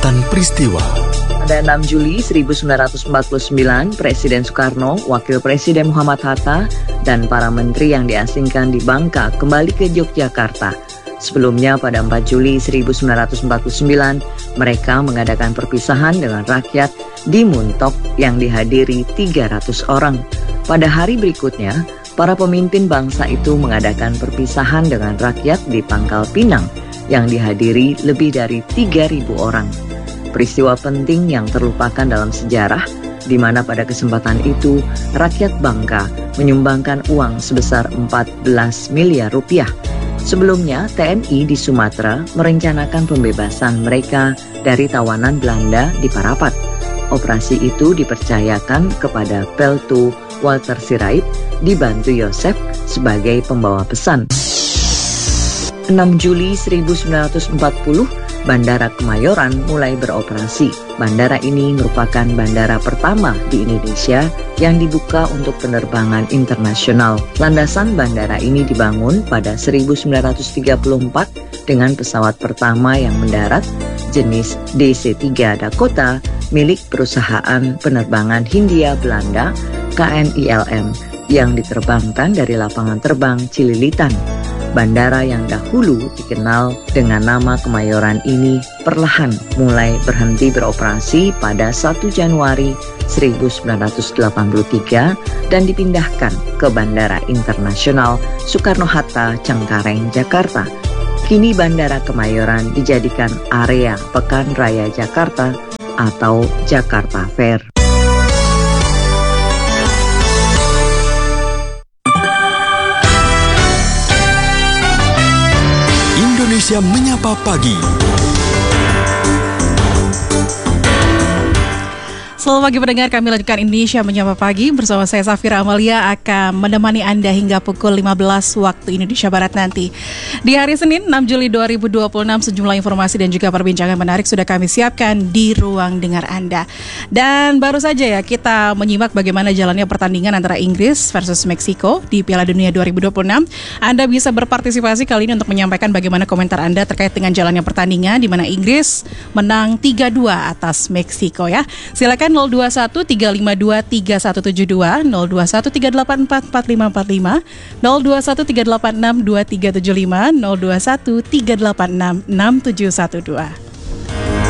Catatan Peristiwa. Pada 6 Juli 1949, Presiden Soekarno, Wakil Presiden Muhammad Hatta, dan para menteri yang diasingkan di Bangka kembali ke Yogyakarta. Sebelumnya pada 4 Juli 1949, mereka mengadakan perpisahan dengan rakyat di Muntok yang dihadiri 300 orang. Pada hari berikutnya, para pemimpin bangsa itu mengadakan perpisahan dengan rakyat di Pangkal Pinang yang dihadiri lebih dari 3.000 orang. Peristiwa penting yang terlupakan dalam sejarah, di mana pada kesempatan itu rakyat Bangka menyumbangkan uang sebesar 14 miliar rupiah. Sebelumnya, TNI di Sumatera merencanakan pembebasan mereka dari tawanan Belanda di Parapat. Operasi itu dipercayakan kepada Peltu Walter Sirait, dibantu Yosef sebagai pembawa pesan. 6 Juli 1940, Bandara Kemayoran mulai beroperasi. Bandara ini merupakan bandara pertama di Indonesia yang dibuka untuk penerbangan internasional. Landasan bandara ini dibangun pada 1934 dengan pesawat pertama yang mendarat jenis DC-3 Dakota milik perusahaan penerbangan Hindia Belanda KNILM yang diterbangkan dari lapangan terbang Cililitan. Bandara yang dahulu dikenal dengan nama Kemayoran ini perlahan mulai berhenti beroperasi pada 1 Januari 1983 dan dipindahkan ke Bandara Internasional Soekarno-Hatta, Cengkareng, Jakarta. Kini Bandara Kemayoran dijadikan area Pekan Raya Jakarta atau Jakarta Fair. Indonesia Menyapa Pagi. Selamat pagi pendengar, kami lanjutkan Indonesia Menyapa Pagi bersama saya Safira Amalia akan menemani Anda hingga pukul 15 waktu Indonesia Barat nanti. Di hari Senin 6 Juli 2026 sejumlah informasi dan juga perbincangan menarik sudah kami siapkan di ruang dengar Anda. Dan baru saja ya kita menyimak bagaimana jalannya pertandingan antara Inggris versus Meksiko di Piala Dunia 2026. Anda bisa berpartisipasi kali ini untuk menyampaikan bagaimana komentar Anda terkait dengan jalannya pertandingan di mana Inggris menang 3-2 atas Meksiko ya. Silakan 021-352-3172, 021-384-4545, 021-386-2375, 021-386-6712.